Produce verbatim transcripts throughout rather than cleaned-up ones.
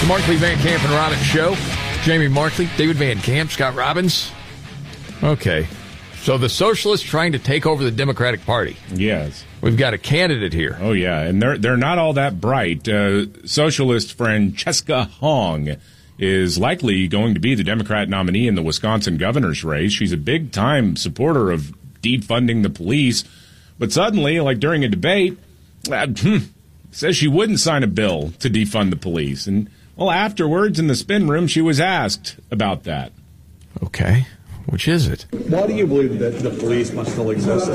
The Markley, Van Camp, and Robbins Show. Jamie Markley, David Van Camp, Scott Robbins. Okay. So the socialists trying to take over the Democratic Party. Yes. We've got a candidate here. Oh, yeah. And they're they're not all that bright. Uh, socialist Francesca Hong is likely going to be the Democrat nominee in the Wisconsin governor's race. She's a big-time supporter of defunding the police. But suddenly, like during a debate, uh, says she wouldn't sign a bill to defund the police. And, well, afterwards in the spin room, she was asked about that. Okay. Which is it? Why do you believe that the police must still exist?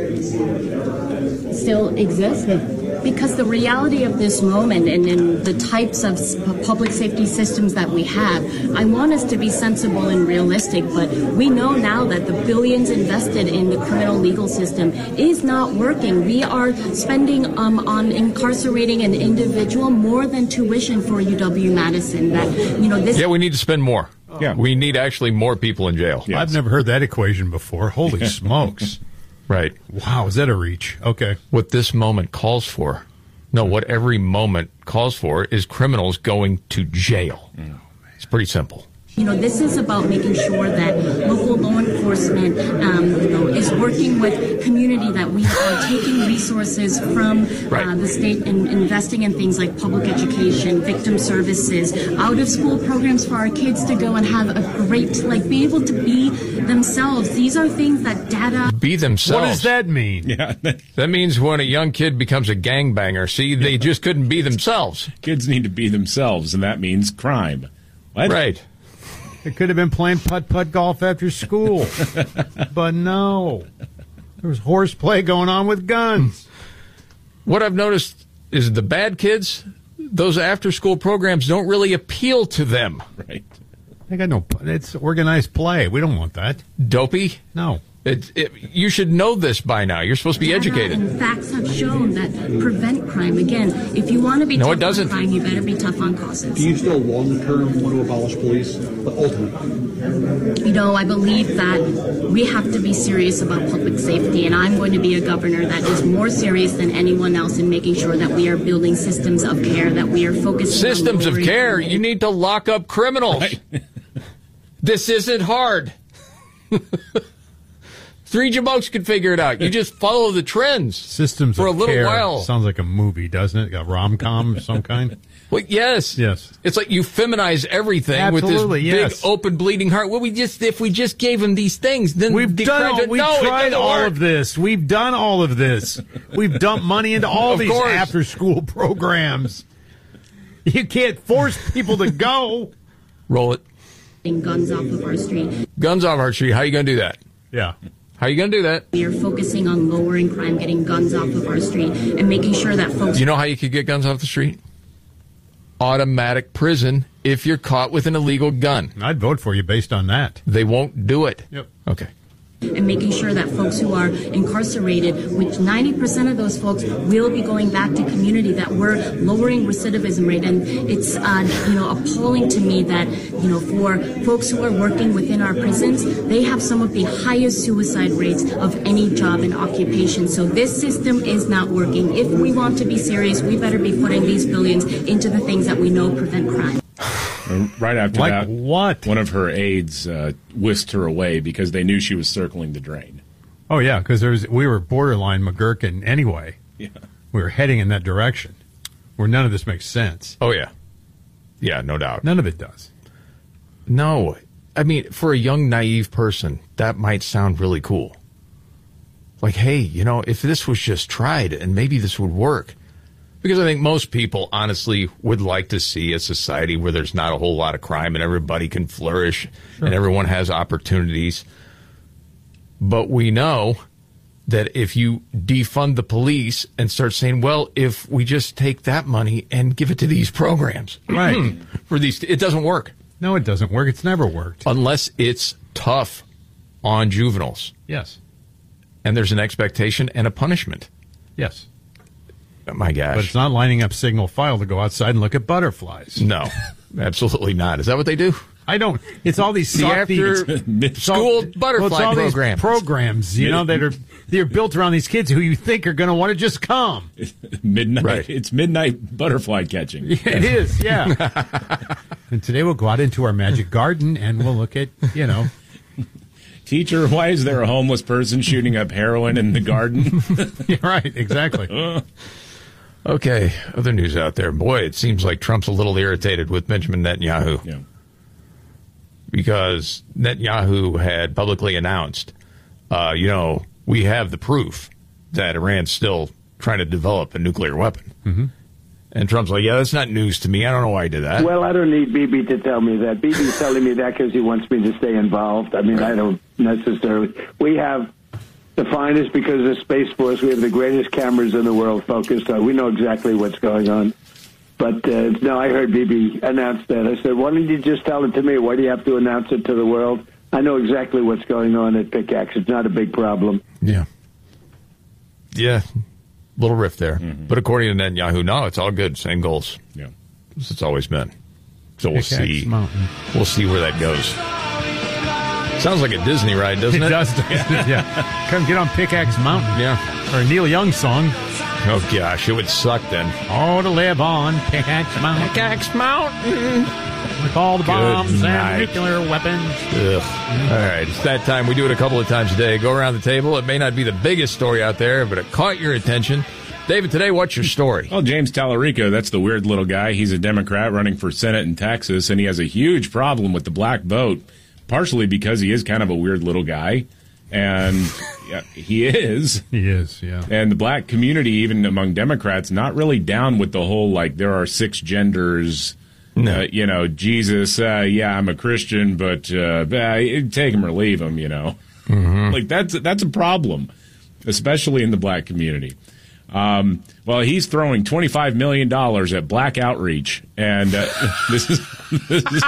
Still exist? Because the reality of this moment and in the types of public safety systems that we have, I want us to be sensible and realistic, but we know now that the billions invested in the criminal legal system is not working. We are spending um, on incarcerating an individual more than tuition for U W-Madison. That, you know, this. Yeah, we need to spend more. Yeah. We need actually more people in jail. Yes. I've never heard that equation before. Holy smokes. Right. Wow, is that a reach? Okay. What this moment calls for, no, what every moment calls for is criminals going to jail. Oh, it's pretty simple. You know, this is about making sure that local law enforcement, um, you know, is working with community, that we are taking resources from right. uh, the state and investing in things like public education, victim services, out-of-school programs for our kids to go and have a great, like, be able to be themselves. These are things that data... Be themselves. What does that mean? Yeah. That means when a young kid becomes a gangbanger, see, they yeah. just couldn't be themselves. Kids need to be themselves, and that means crime. What? Right. They could have been playing putt-putt golf after school. But no. There was horseplay going on with guns. What I've noticed is the bad kids, those after-school programs don't really appeal to them. Right. They got no... It's organized play. We don't want that. Dopey? No. It, it, you should know this by now. You're supposed to be educated. And facts have shown that prevent crime. Again, if you want to be no, tough it doesn't. on crime, you better be tough on causes. Do you still long-term want to abolish police, but ultimately? You know, I believe that we have to be serious about public safety, and I'm going to be a governor that is more serious than anyone else in making sure that we are building systems of care, that we are focusing systems on of care. Crime. You need to lock up criminals. Right. This isn't hard. Three jamokes could figure it out. You just follow the trends. Systems for of a little care while. Sounds like a movie, doesn't it? A rom-com of some kind? Well, yes. Yes. It's like you feminize everything Absolutely, with this yes. big, open, bleeding heart. Well, we just if we just gave him these things, then we've done. All, we've no, tried all work. of this. We've done all of this. We've dumped money into all of these course. after-school programs. You can't force people to go. Roll it. Guns off of our street. Guns off our street. How are you going to do that? Yeah. How are you going to do that? We are focusing on lowering crime, getting guns off of our street, and making sure that folks... You know how you could get guns off the street? Automatic prison if you're caught with an illegal gun. I'd vote for you based on that. They won't do it. Yep. Okay. And making sure that folks who are incarcerated, which ninety percent of those folks will be going back to community, that we're lowering recidivism rate. And it's, uh, you know, appalling to me that, you know, for folks who are working within our prisons, they have some of the highest suicide rates of any job and occupation. So this system is not working. If we want to be serious, we better be putting these billions into the things that we know prevent crime. And right after like that, what? one of her aides uh, whisked her away because they knew she was circling the drain. Oh, yeah, because we were borderline McGurkin anyway. Yeah. We were heading in that direction where none of this makes sense. Oh, yeah. Yeah, no doubt. None of it does. No. I mean, for a young, naive person, that might sound really cool. Like, hey, you know, if this was just tried and maybe this would work. Because I think most people, honestly, would like to see a society where there's not a whole lot of crime and everybody can flourish sure. and everyone has opportunities. But we know that if you defund the police and start saying, well, if we just take that money and give it to these programs, right? for these, it doesn't work. No, it doesn't work. It's never worked. Unless it's tough on juveniles. Yes. And there's an expectation and a punishment. Yes. Oh, my gosh. But it's not lining up signal file to go outside and look at butterflies. No, absolutely not. Is that what they do? I don't. It's all these The after school butterfly well, it's all program. These programs, you know, that are they're built around these kids who you think are going to want to just come. midnight. Right. It's midnight butterfly catching. It is, yeah. And today we'll go out into our magic garden and we'll look at, you know. Teacher, why is there a homeless person shooting up heroin in the garden? Yeah, right, exactly. Okay, other news out there. Boy, it seems like Trump's a little irritated with Benjamin Netanyahu. Yeah. Because Netanyahu had publicly announced, uh, you know, we have the proof that Iran's still trying to develop a nuclear weapon. Mm-hmm. And Trump's like, yeah, that's not news to me. I don't know why he did that. Well, I don't need Bibi to tell me that. Bibi's telling me that because he wants me to stay involved. I mean, I don't necessarily. We have the finest, because of Space Force, we have the greatest cameras in the world focused on. We know exactly what's going on. But, uh, no, I heard Bibi announce that. I said, why don't you just tell it to me? Why do you have to announce it to the world? I know exactly what's going on at Pickaxe. It's not a big problem. Yeah. Yeah. Little rift there. Mm-hmm. But according to Netanyahu, no, it's all good. Same goals. Yeah. As it's always been. So we'll Pickaxe see. Mountain. We'll see where that goes. Sounds like a Disney ride, doesn't it? It does, doesn't it? Yeah. Come get on Pickaxe Mountain. Yeah. Or a Neil Young song. Oh, gosh, it would suck then. Oh, to live on Pickaxe Mountain. Pickaxe Mountain. With all the bombs Good and night. nuclear weapons. Ugh. All right, it's that time. We do it a couple of times a day. Go around the table. It may not be the biggest story out there, but it caught your attention. David, today, what's your story? Well, James Tallarico, that's the weird little guy. He's a Democrat running for Senate in Texas, and he has a huge problem with the black vote, partially because he is kind of a weird little guy. And yeah, he is. He is, yeah. And the black community, even among Democrats, not really down with the whole, like, there are six genders. No. Uh, you know, Jesus, uh, yeah, I'm a Christian, but uh, take him or leave him, you know. Mm-hmm. Like, that's, that's a problem, especially in the black community. Um, well, he's throwing twenty-five million dollars at black outreach, and uh, this is, this is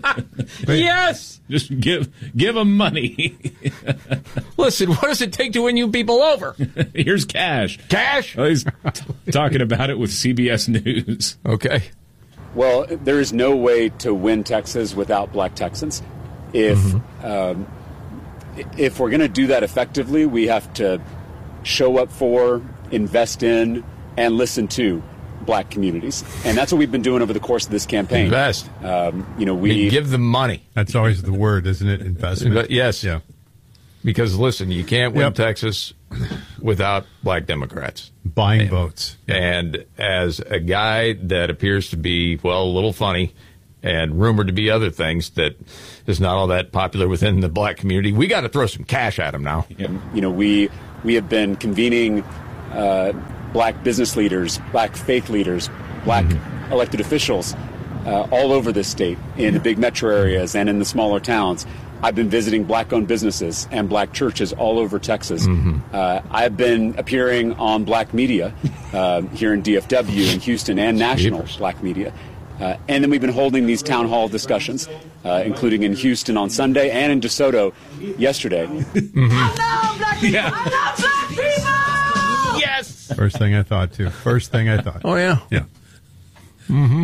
Yes! Just give give them money. Listen, what does it take to win you people over? Here's cash. Cash? Well, he's t- talking about it with C B S News. Okay. Well, there is no way to win Texas without black Texans. If mm-hmm. um, if we're going to do that effectively, we have to show up for, invest in, and listen to black communities. And that's what we've been doing over the course of this campaign. Invest. Um, you know, we And give them money. That's always the word, isn't it? Investment. Yes. Yeah. Because, listen, you can't win Yep. Texas without black Democrats. Buying votes. And as a guy that appears to be, well, a little funny and rumored to be other things that is not all that popular within the black community, we got to throw some cash at him now. You know, we we have been convening uh, black business leaders, black faith leaders, black mm-hmm. elected officials uh, all over this state, in the big metro areas and in the smaller towns. I've been visiting black-owned businesses and black churches all over Texas. Mm-hmm. Uh, I've been appearing on black media uh, here in D F W, in Houston, and national Jeepers. black media. Uh, and then we've been holding these town hall discussions, uh, including in Houston on Sunday and in DeSoto yesterday. Mm-hmm. I love black people! Yeah. I love black people! Yes! First thing I thought, too. First thing I thought. Oh, yeah. Yeah. Mm-hmm.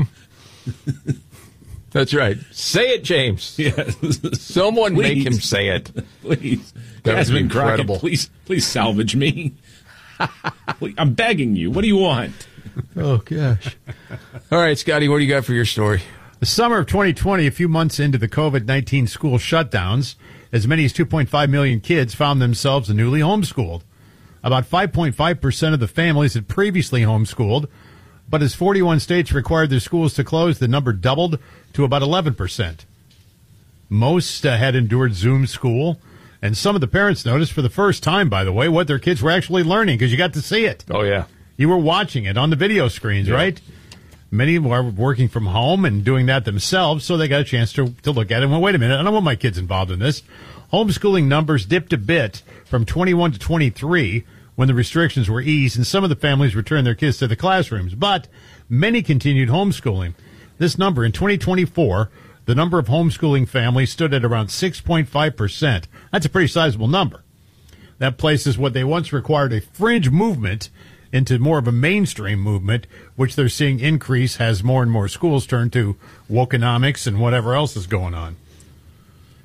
That's right. Say it, James. Yes. Someone Please. make him say it. Please. That was Jasmine Crockett, incredible. please, please salvage me. Please, I'm begging you. What do you want? Oh, gosh. All right, Scotty, what do you got for your story? The summer of twenty twenty, a few months into the COVID nineteen school shutdowns, as many as two point five million kids found themselves newly homeschooled. About five point five percent of the families had previously homeschooled, but as forty-one states required their schools to close, the number doubled to about eleven percent. Most uh, had endured Zoom school, and some of the parents noticed for the first time, by the way, what their kids were actually learning, because you got to see it. Oh, yeah. You were watching it on the video screens, Yeah. right? Many were working from home and doing that themselves, so they got a chance to, to look at it and went, wait a minute, I don't want my kids involved in this. Homeschooling numbers dipped a bit from twenty-one to twenty-three when the restrictions were eased, and some of the families returned their kids to the classrooms, but many continued homeschooling. This number, in twenty twenty-four, the number of homeschooling families stood at around six point five percent. That's a pretty sizable number. That places what they once required a fringe movement into more of a mainstream movement, which they're seeing increase as more and more schools turn to wokenomics and whatever else is going on.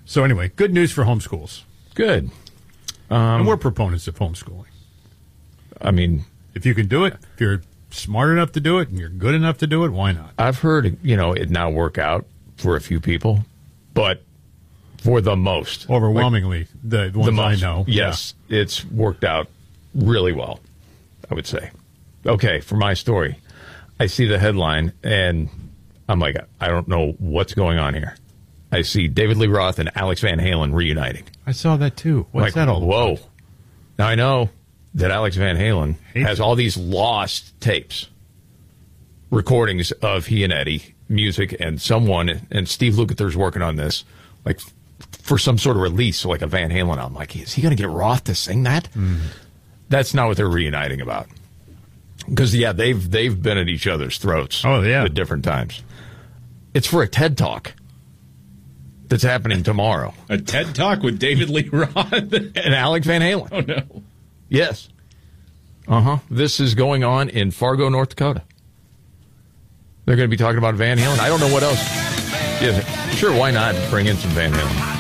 So anyway, good news for homeschools. Good. Um, and we're proponents of homeschooling. I mean, if you can do it, if you're smart enough to do it and you're good enough to do it, why not? I've heard, you know, it now work out for a few people, but for the most. Overwhelmingly, like, the, the ones the most, I know. Yes, yeah. It's worked out really well, I would say. Okay, for my story, I see the headline, and I'm like, I don't know what's going on here. I see David Lee Roth and Alex Van Halen reuniting. I saw that, too. What's like, that all whoa. about? Now, I know that Alex Van Halen Hate has all these lost tapes, recordings of he and Eddie, music, and someone, and Steve Lukather's working on this, like, for some sort of release, like a Van Halen album. Like, is he going to get Roth to sing that? Mm. That's not what they're reuniting about. Because, yeah, they've they've been at each other's throats oh, yeah. at different times. It's for a TED Talk that's happening tomorrow. A TED Talk with David Lee Roth and Alex Van Halen. Oh, no. Yes. Uh-huh. This is going on in Fargo, North Dakota. They're going to be talking about Van Halen. I don't know what else. Yeah, sure, why not bring in some Van Halen?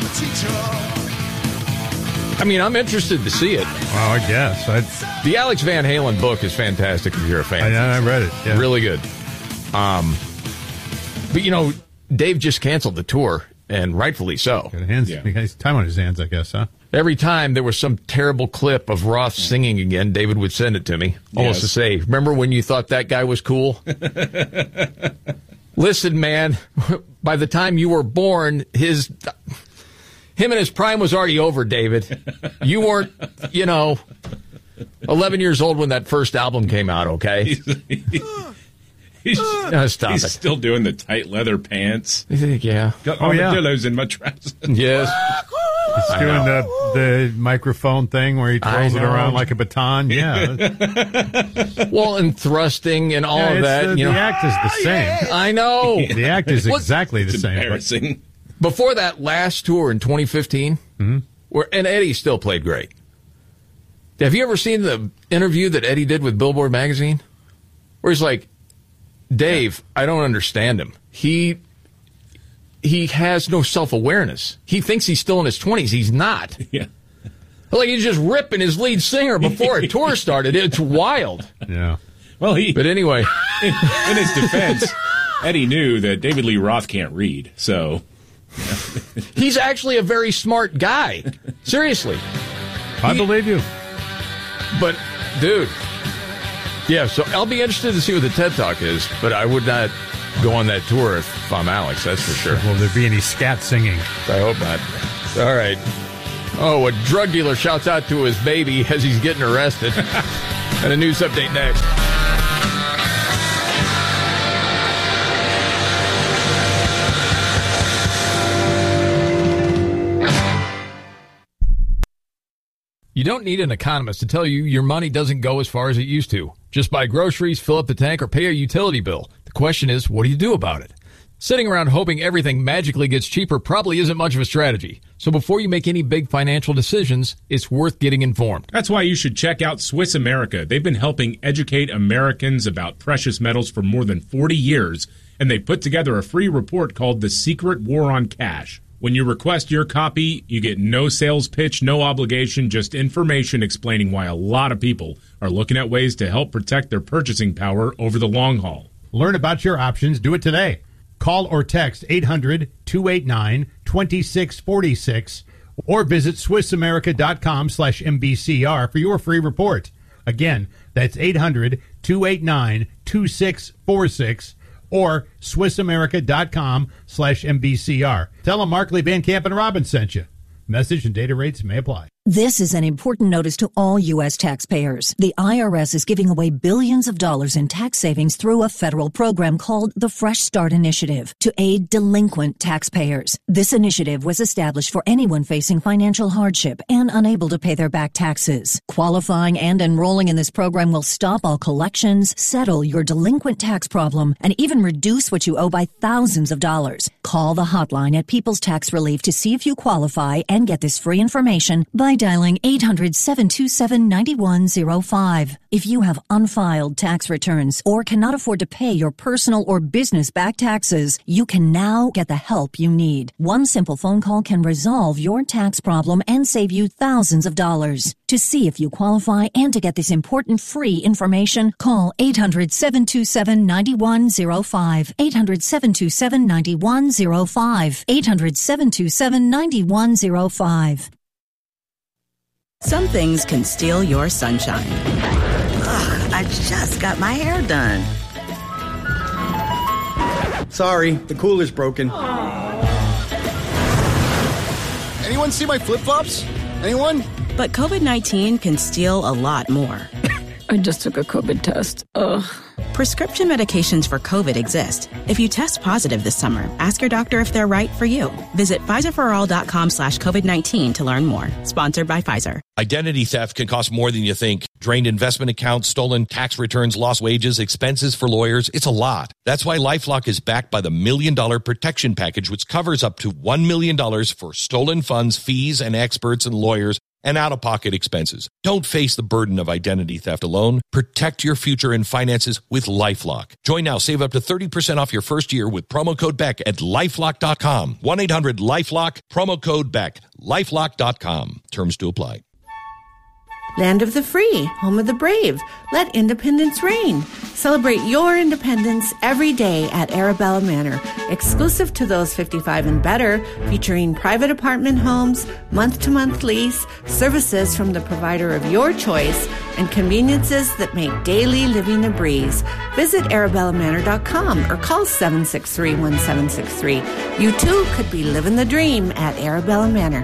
I mean, I'm interested to see it. Well, I guess. I'd... The Alex Van Halen book is fantastic if you're a fan. I, I read it. Yeah. Really good. Um, but, you know, Dave just canceled the tour, and rightfully so. Got hands, yeah. He has time on his hands, I guess, huh? Every time there was some terrible clip of Roth singing again, David would send it to me, almost yes. to say, remember when you thought that guy was cool? Listen, man, by the time you were born, his him and his prime was already over, David. You weren't, you know, eleven years old when that first album came out, okay? He's, he's, no, stop he's it. still doing the tight leather pants. Yeah. Got oh, armadillos yeah. in my trousers. Yes. He's doing the, the microphone thing where he twirls it around like a baton. Yeah. Well, and thrusting and all yeah, of that. The, you the know. act is the same. I know. The act is exactly the it's same. Embarrassing. Before that last tour in twenty fifteen, mm-hmm. where and Eddie still played great. Have you ever seen the interview that Eddie did with Billboard magazine? Where he's like, Dave, I don't understand him. He... He has no self-awareness. He thinks he's still in his twenties. He's not. Yeah. Like he's just ripping his lead singer before a tour started. It's wild. Yeah. Well, he. But anyway. In, in his defense, Eddie knew that David Lee Roth can't read, so. He's actually a very smart guy. Seriously. I he, believe you. But, dude. Yeah, so I'll be interested to see what the TED Talk is, but I would not go on that tour if I'm Alex, that's for sure. Will there be any scat singing? I hope not. All right. Oh, a drug dealer shouts out to his baby as he's getting arrested. And a news update next. You don't need an economist to tell you your money doesn't go as far as it used to. Just buy groceries, fill up the tank, or pay a utility bill. The question is, what do you do about it? Sitting around hoping everything magically gets cheaper probably isn't much of a strategy. So before you make any big financial decisions, it's worth getting informed. That's why you should check out Swiss America. They've been helping educate Americans about precious metals for more than forty years, and they put together a free report called The Secret War on Cash. When you request your copy, you get no sales pitch, no obligation, just information explaining why a lot of people are looking at ways to help protect their purchasing power over the long haul. Learn about your options. Do it today. Call or text eight hundred, two eight nine, two six four six or visit swissamerica.com slash MBCR for your free report. Again, that's eight hundred, two eight nine, two six four six or swissamerica.com slash MBCR. Tell them Markley, Van Camp, and Robbins sent you. Message and data rates may apply. This is an important notice to all U S taxpayers. The I R S is giving away billions of dollars in tax savings through a federal program called the Fresh Start Initiative to aid delinquent taxpayers. This initiative was established for anyone facing financial hardship and unable to pay their back taxes. Qualifying and enrolling in this program will stop all collections, settle your delinquent tax problem, and even reduce what you owe by thousands of dollars. Call the hotline at People's Tax Relief to see if you qualify and get this free information by by dialing eight hundred, seven two seven, nine one zero five. If you have unfiled tax returns or cannot afford to pay your personal or business back taxes, you can now get the help you need. One simple phone call can resolve your tax problem and save you thousands of dollars. To see if you qualify and to get this important free information, call eight hundred, seven two seven, nine one zero five. eight hundred, seven two seven, nine one zero five. eight hundred, seven two seven, nine one zero five. Some things can steal your sunshine. Ugh, I just got my hair done. Sorry, the cooler's broken. Anyone see my flip-flops? Anyone? But COVID nineteen can steal a lot more. I just took a COVID test. Ugh. Prescription medications for COVID exist. If you test positive this summer, ask your doctor if they're right for you. Visit Pfizerforall.com slash COVID-19 to learn more. Sponsored by Pfizer. Identity theft can cost more than you think. Drained investment accounts, stolen tax returns, lost wages, expenses for lawyers. It's a lot. That's why LifeLock is backed by the Million Dollar Protection Package, which covers up to one million dollars for stolen funds, fees, and experts and lawyers, and out-of-pocket expenses. Don't face the burden of identity theft alone. Protect your future and finances with LifeLock. Join now. Save up to thirty percent off your first year with promo code Beck at lifelock dot com. one eight hundred lifelock, promo code Beck. lifelock dot com. Terms to apply. Land of the free, home of the brave. Let independence reign. Celebrate your independence every day at Arabella Manor, exclusive to those fifty-five and better, featuring private apartment homes, month-to-month lease, services from the provider of your choice, and conveniences that make daily living a breeze. Visit arabella manor dot com or call seven six three, one seven six three. You too could be living the dream at Arabella Manor.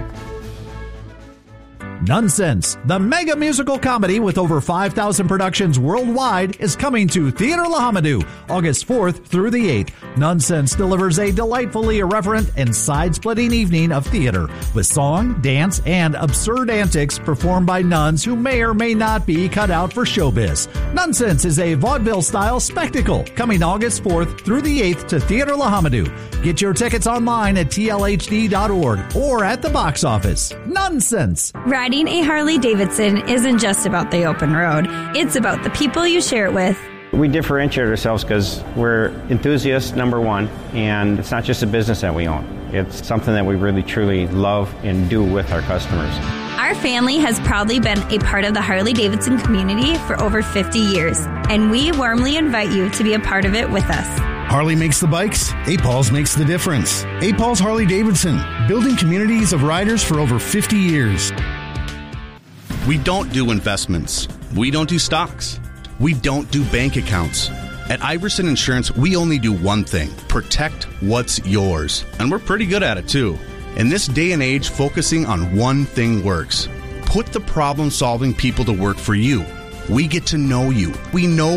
Nonsense, the mega musical comedy with over five thousand productions worldwide, is coming to Theater La Hamadou August fourth through the eighth. Nonsense delivers a delightfully irreverent and side-splitting evening of theater with song, dance, and absurd antics performed by nuns who may or may not be cut out for showbiz. Nonsense is a vaudeville-style spectacle coming August fourth through the eighth to Theater La Hamadou. Get your tickets online at T L H D dot org or at the box office. Nonsense! Riding a Harley-Davidson isn't just about the open road. It's about the people you share it with. We differentiate ourselves because we're enthusiasts, number one, and it's not just a business that we own. It's something that we really, truly love and do with our customers. Our family has proudly been a part of the Harley-Davidson community for over fifty years, and we warmly invite you to be a part of it with us. Harley makes the bikes, A P A Ls makes the difference. A P A Ls Harley-Davidson, building communities of riders for over fifty years. We don't do investments. We don't do stocks. We don't do bank accounts. At Iverson Insurance, we only do one thing: protect what's yours. And we're pretty good at it, too. In this day and age, focusing on one thing works. Put the problem-solving people to work for you. We get to know you. We know